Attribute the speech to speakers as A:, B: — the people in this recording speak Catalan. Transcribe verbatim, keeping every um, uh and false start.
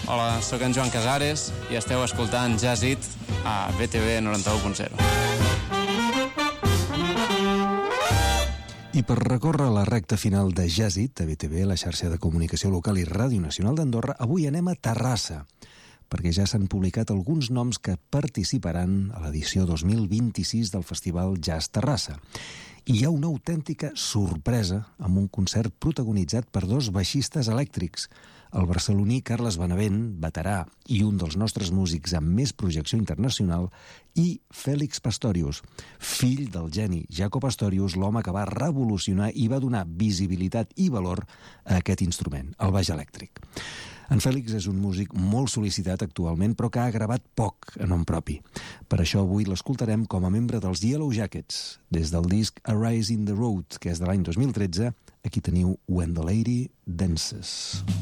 A: Hola, sóc en Joan Casares i esteu escoltant Jazz It a B T V noranta-u punt zero.
B: I per recórrer la recta final de Jazz It a B T V, la xarxa de comunicació local i Ràdio Nacional d'Andorra, avui anem a Terrassa, perquè ja s'han publicat alguns noms que participaran a l'edició dos mil vint-i-sis del Festival Jazz Terrassa. I hi ha una autèntica sorpresa amb un concert protagonitzat per dos baixistes elèctrics, el barceloní Carles Benavent, veterà i un dels nostres músics amb més projecció internacional, i Félix Pastorius, fill del geni Jaco Pastorius, l'home que va revolucionar i va donar visibilitat i valor a aquest instrument, el baix elèctric. En Fèlix és un músic molt sol·licitat actualment, però que ha gravat poc a nom propi. Per això avui l'escoltarem com a membre dels Yellow Jackets, des del disc A Rise in the Road, que és de l'any dos mil tretze. Aquí teniu When the Lady Dances.